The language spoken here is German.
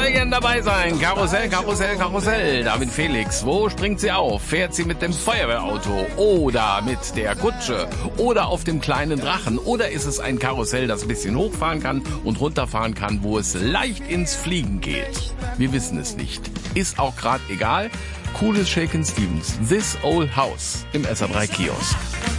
Zeugen dabei sein. Karussell, Karussell, Karussell. Da mit Felix. Wo springt sie auf? Fährt sie mit dem Feuerwehrauto oder mit der Kutsche oder auf dem kleinen Drachen? Oder ist es ein Karussell, das ein bisschen hochfahren kann und runterfahren kann, wo es leicht ins Fliegen geht? Wir wissen es nicht. Ist auch gerade egal. Cooles Shakin' Stevens. This Old House im SA3 Kiosk.